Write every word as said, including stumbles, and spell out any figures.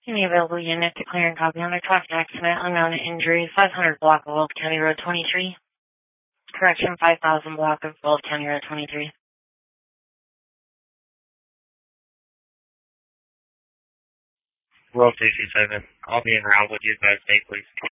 Any available unit to clear and copy on a traffic accident, unknown injury, five hundred block of Weld County Road twenty-three. Correction, five thousand block of Weld County Road twenty-three. World two two seven. I'll be en route with you guys, stay please.